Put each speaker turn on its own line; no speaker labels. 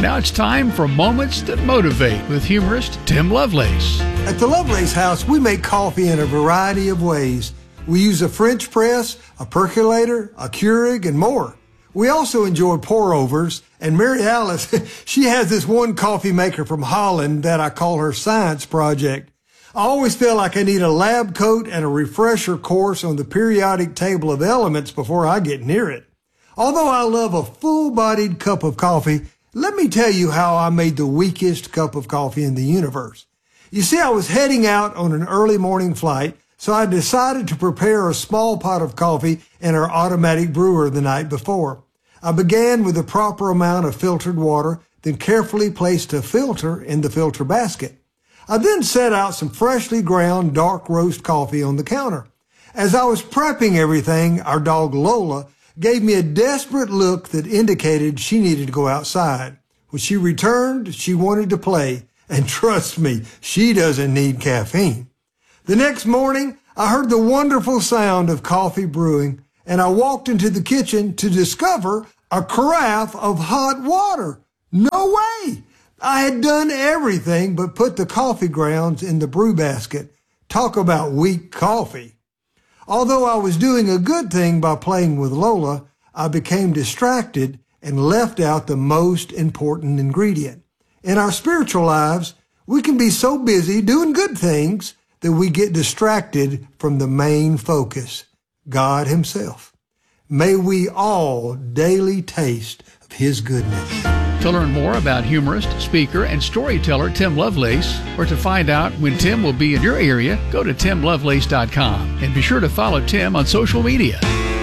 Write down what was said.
Now it's time for Moments That Motivate with humorist Tim Lovelace.
At the Lovelace House, we make coffee in a variety of ways. We use a French press, a percolator, a Keurig, and more. We also enjoy pour-overs, and Mary Alice, she has this one coffee maker from Holland that I call her science project. I always feel like I need a lab coat and a refresher course on the periodic table of elements before I get near it. Although I love a full-bodied cup of coffee, let me tell you how I made the weakest cup of coffee in the universe. You see, I was heading out on an early morning flight, so I decided to prepare a small pot of coffee in our automatic brewer the night before. I began with the proper amount of filtered water, then carefully placed a filter in the filter basket. I then set out some freshly ground dark roast coffee on the counter. As I was prepping everything, our dog Lola gave me a desperate look that indicated she needed to go outside. When she returned, she wanted to play, and trust me, she doesn't need caffeine. The next morning, I heard the wonderful sound of coffee brewing, and I walked into the kitchen to discover a carafe of hot water. No way! I had done everything but put the coffee grounds in the brew basket. Talk about weak coffee. Although I was doing a good thing by playing with Lola, I became distracted and left out the most important ingredient. In our spiritual lives, we can be so busy doing good things that we get distracted from the main focus, God Himself. May we all daily taste of His goodness.
To learn more about humorist, speaker, and storyteller Tim Lovelace, or to find out when Tim will be in your area, go to timlovelace.com and be sure to follow Tim on social media.